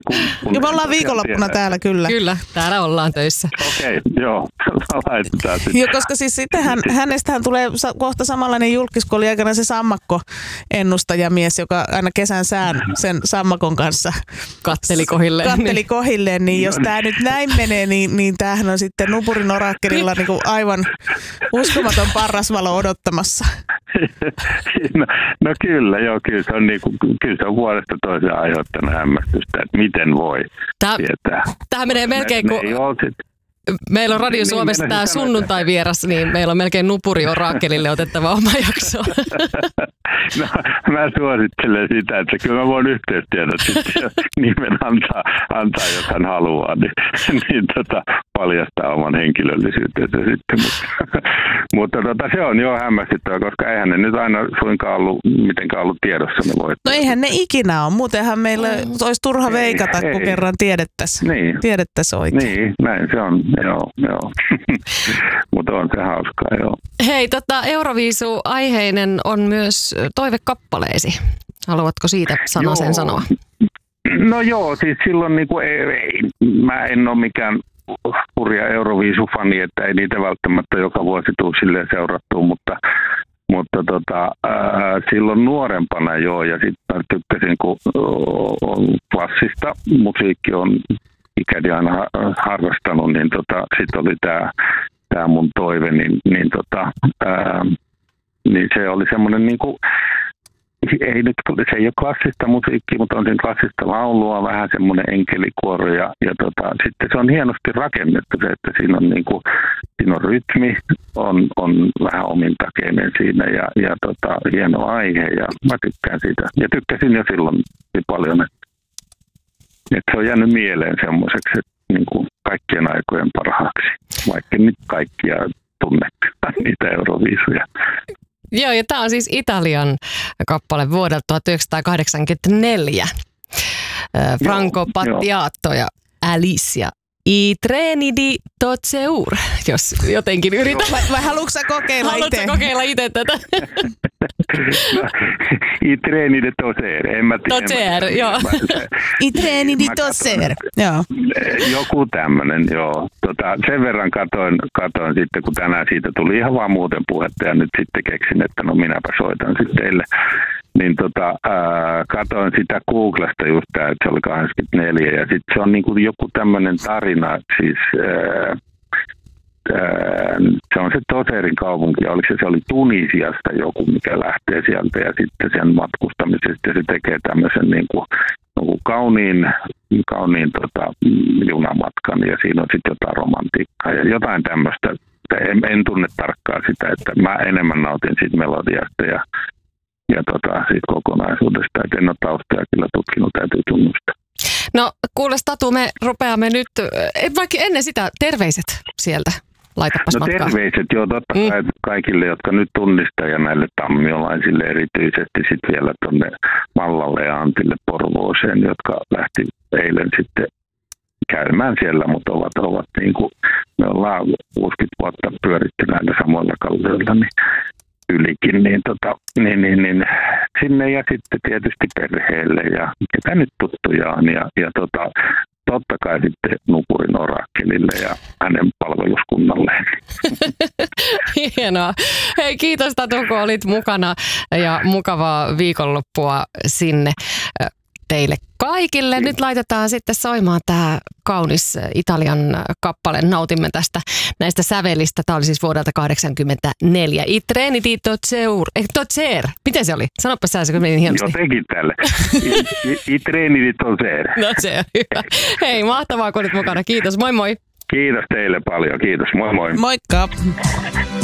Me ollaan viikonloppuna täällä kyllä. Kyllä, täällä ollaan töissä. Okei, joo. Laitetaan sitten. Joo, koska siis sitten hänestähän tulee kohta samanlainen julkis, kun oli aikana se sammakko-ennustajamies, joka aina kesän sään sen sammakon kanssa katteli kohilleen. Niin jos tämä nyt näin menee, niin tämähän on sitten Nupurin orakkelilla niin kuin aivan uskomaton parrasvalo odottamassa. No kyllä, joo, kyllä se on vuodesta toiseen aiheuttanut hämmästystä, että miten voi tietää. Tähän menee melkein kuin... Meillä on Radio Suomessa tämä sunnuntai-vieras, niin meillä on melkein Nupuri oraakkelille otettava oma jakso. No, mä suosittelen sitä, että kyllä mä voin yhteystiedot sitten nimen antaa, jos hän haluaa, niin paljastaa oman henkilöllisyytensä sitten. Mutta se on jo hämmästyttävä, koska eihän ne nyt aina suinkaan mitenkään ollut tiedossa ne voittajat. No eihän ne ikinä ole, muutenhan meillä olisi turha veikata, kun kerran tiedettäisiin oikein. Niin, näin se on. Joo. Mutta on se hauskaa, joo. Hei, Euroviisu-aiheinen on myös toivekappaleesi. Haluatko siitä sanasen sanoa? No joo, siis silloin mä en ole mikään hurja Euroviisu-fani, että ei niitä välttämättä joka vuosi tule silleen seurattua, mutta silloin nuorempana joo, ja sitten tykkäsin, kun klassista musiikki on ikäni aina harrastanut, niin sitten oli tämä mun toive, niin se oli semmoinen niinku, se ei ole klassista musiikkia, mutta on siinä klassista laulua, vähän semmoinen enkelikuoro ja sitten se on hienosti rakennettu se, että siinä on rytmi, on vähän omintakeinen siinä ja hieno aihe ja mä tykkään siitä. Ja tykkäsin jo silloin paljon, että se on jäänyt mieleen semmoiseksi, että niin kuin kaikkien aikojen parhaaksi, vaikka nyt kaikkia tunnettu niitä Euroviisuja. Joo, ja tämä on siis Italian kappale vuodelta 1984. Franco Battiato ja Alicia. I treni di Tozeur, jos jotenkin yritän. Vai haluatko sä kokeilla itse? Haluatko kokeilla itse tätä? I treni di Tozer. Tozer, joo. I treni di Tozer, joo. Joku tämmöinen, joo. Sen verran katoin sitten, kun tänään siitä tuli ihan vaan muuten puhetta ja nyt sitten keksin, että no minäpä soitan sitten teille. Niin katoin sitä Googlesta just tämä, että se oli 84 ja sitten se on niin kuin joku tämmöinen tarina, siis se on se Tozerin kaupunki, se oli Tunisiasta joku, mikä lähtee sieltä ja sitten sen matkustamisesta se tekee tämmöisen niin kuin kauniin junamatkan ja siinä on sitten jotain romantiikkaa ja jotain tämmöistä. En tunne tarkkaan sitä, että mä enemmän nautin siitä melodiasta ja siitä kokonaisuudesta, että en ole taustaa kyllä tutkinut, täytyy tunnustaa. No kuules Tatu, me rupeamme nyt, vaikka ennen sitä, terveiset sieltä, laitapas matkaa. No terveiset, joo, totta kai kaikille, jotka nyt tunnistaa ja näille tammiolaisille erityisesti sitten vielä tuonne Mallalle ja Antille Porvooseen, jotka lähti eilen sitten käymään siellä, mutta ovat niin kuin, me ollaan 60 vuotta pyöritty näillä samoilla kalleilla, niin ylikin, niin sinne ja sitten tietysti perheelle ja ketä nyt tuttujaan ja totta kai sitten Nupurin orakkelille ja hänen palveluskunnalleen. Hienoa. Hei, kiitos Tatu, kun olit mukana ja mukavaa viikonloppua sinne teille kaikille. Nyt laitetaan sitten soimaan tämä kaunis Italian kappale. Nautimme näistä sävelistä. Tämä oli siis vuodelta 1984. I treni di Tozer. Miten se oli? Sanoppa sä, se meni hienosti. Jotenkin tälle. I treni di Tozer. No se on hyvä. Hei, mahtavaa kun olit mukana. Kiitos. Moi moi. Kiitos teille paljon. Kiitos. Moi moi. Moikka.